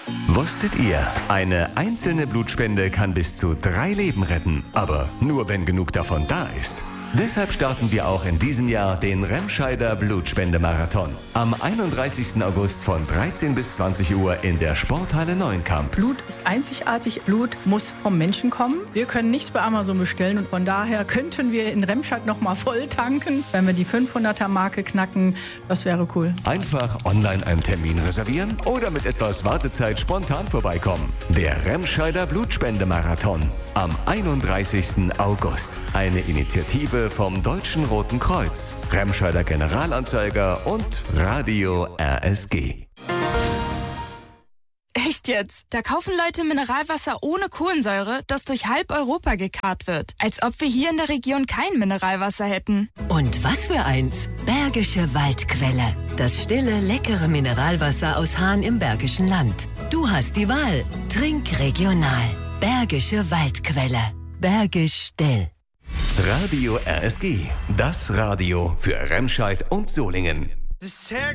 Wusstet ihr, eine einzelne Blutspende kann bis zu 3 Leben retten, aber nur wenn genug davon da ist. Deshalb starten wir auch in diesem Jahr den Remscheider Blutspendemarathon. Am 31. August von 13 bis 20 Uhr in der Sporthalle Neuenkamp. Blut ist einzigartig. Blut muss vom Menschen kommen. Wir können nichts bei Amazon bestellen und von daher könnten wir in Remscheid noch mal voll tanken, wenn wir die 500er-Marke knacken. Das wäre cool. Einfach online einen Termin reservieren oder mit etwas Wartezeit spontan vorbeikommen. Der Remscheider Blutspendemarathon am 31. August. Eine Initiative vom Deutschen Roten Kreuz, Remscheider Generalanzeiger und Radio RSG. Echt jetzt? Da kaufen Leute Mineralwasser ohne Kohlensäure, das durch halb Europa gekarrt wird. Als ob wir hier in der Region kein Mineralwasser hätten. Und was für eins? Bergische Waldquelle. Das stille, leckere Mineralwasser aus Hahn im Bergischen Land. Du hast die Wahl. Trink regional. Bergische Waldquelle. Bergisch still. Radio RSG, das Radio für Remscheid und Solingen.